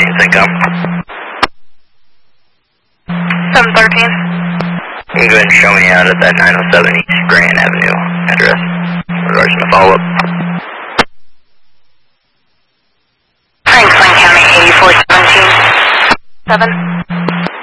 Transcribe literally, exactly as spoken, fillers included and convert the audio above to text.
income. seven thirteen. You can go ahead and show me out at that nine oh seven East Grand Avenue address. In regards to my follow-up. Franklin County eighty-four seventeen. seven.